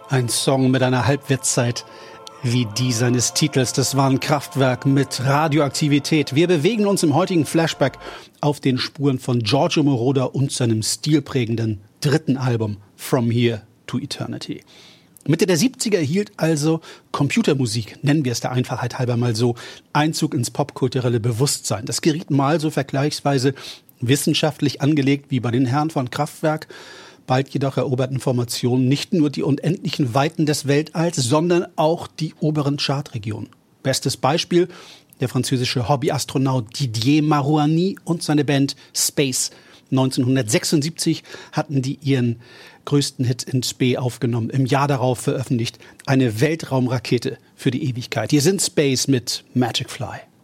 Ein Song mit einer Halbwertszeit wie die seines Titels. Das war ein Kraftwerk mit Radioaktivität. Wir bewegen uns im heutigen Flashback auf den Spuren von Giorgio Moroder und seinem stilprägenden dritten Album From Here to Eternity. Mitte der 70er hielt also Computermusik, nennen wir es der Einfachheit halber mal so, Einzug ins popkulturelle Bewusstsein. Das geriet mal so vergleichsweise wissenschaftlich angelegt wie bei den Herren von Kraftwerk. Bald jedoch eroberten Formationen nicht nur die unendlichen Weiten des Weltalls, sondern auch die oberen Chartregionen. Bestes Beispiel der französische Hobbyastronaut Didier Marouani und seine Band Space. 1976 hatten die ihren größten Hit in Spe aufgenommen. Im Jahr darauf veröffentlicht eine Weltraumrakete für die Ewigkeit. Hier sind Space mit Magic Fly.